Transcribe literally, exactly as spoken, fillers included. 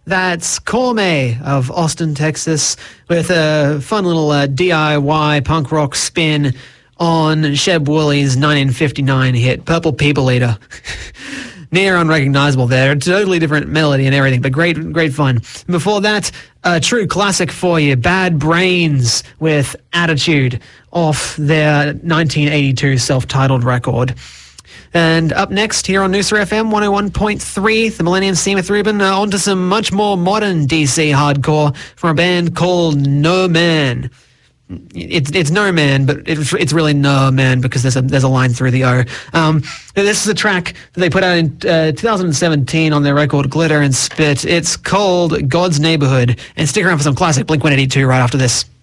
That's Cormay of Austin, Texas, with a fun little uh, D I Y punk rock spin on Sheb Wooley's nineteen fifty-nine hit, Purple People Eater. Near unrecognizable there. A totally different melody and everything, but great, great fun. Before that, a true classic for you, Bad Brains with Attitude off their nineteen eighty-two self-titled record. And up next here on Noosa F M one oh one point three, the Millennium Seamith Rubin, uh, on to some much more modern D C hardcore from a band called No Man. It's it's No Man, but it's it's really No Man because there's a there's a line through the O. Um, this is a track that they put out in uh, two thousand seventeen on their record Glitter and Spit. It's called God's Neighborhood, and stick around for some classic Blink one eighty-two right after this.